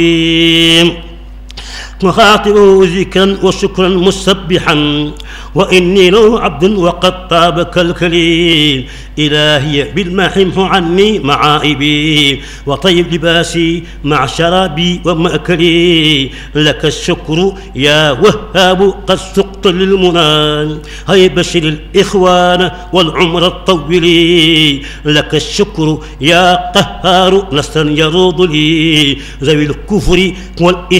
نخاطبه ذكرا وشكرا مسبحا وإني له عبد وقد طابك الكليم. إلهي بالمحمه عني معائبي وطيب لباسي مع شرابي ومأكلي. لك الشكر يا وهاب قد سقت للمنى. هيا بشر الإخوان والعمر الطول. لك الشكر يا قهار نصرا يروض لي ذوي الكفر والإشراك